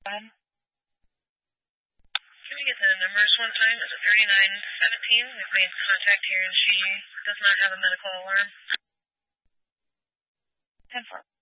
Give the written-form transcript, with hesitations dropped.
Can we get the numbers one time? Is it 3917? We've made contact here and she does not have a medical alarm. 10-4.